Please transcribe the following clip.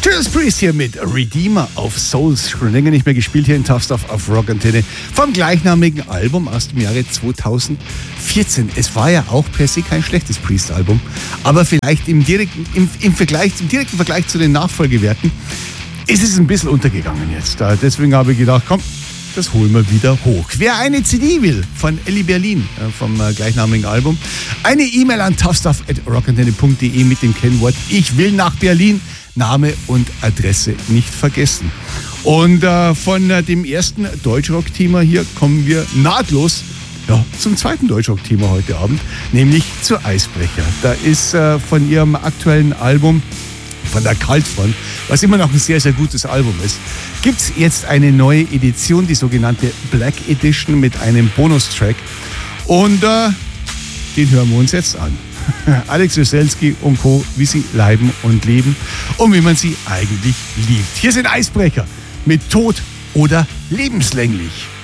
Judas Priest hier mit Redeemer of Souls. Schon länger nicht mehr gespielt hier in Tough Stuff auf Rock Antenne. Vom gleichnamigen Album aus dem Jahre 2014. Es war ja auch per se kein schlechtes Priest-Album. Aber vielleicht im direkten Vergleich zu den Nachfolgewerten ist es ein bisschen untergegangen jetzt. Deswegen habe ich gedacht, komm, das holen wir wieder hoch. Wer eine CD will von Elli Berlin vom gleichnamigen Album, eine E-Mail an toughstuff@rockantenne.de mit dem Kennwort Ich will nach Berlin, Name und Adresse nicht vergessen. Und von dem ersten Deutschrock-Thema hier kommen wir nahtlos zum zweiten Deutschrock-Thema heute Abend, nämlich zu Eisbrecher. Da ist von ihrem aktuellen Album, von der Kaltfront, was immer noch ein sehr, sehr gutes Album ist, gibt es jetzt eine neue Edition, die sogenannte Black Edition mit einem Bonustrack. Und den hören wir uns jetzt an. Alex Weselski und Co., wie sie leiben und leben und wie man sie eigentlich liebt. Hier sind Eisbrecher mit Tod oder lebenslänglich.